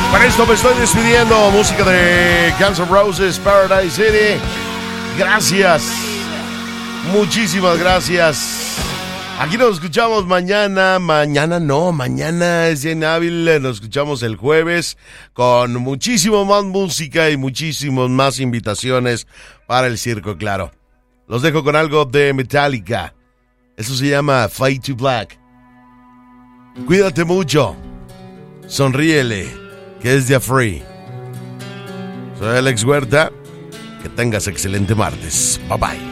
Para esto me estoy despidiendo. Música de Guns N' Roses, Paradise City. Gracias. Muchísimas gracias. Aquí nos escuchamos mañana. Mañana es Día Inhábil. Nos escuchamos el jueves con muchísimo más música y muchísimas más invitaciones para el circo, claro. Los dejo con algo de Metallica. Eso se llama Fade to Black. Cuídate mucho. Sonríele, que es día free. Soy Alex Huerta. Que tengas excelente martes. Bye bye.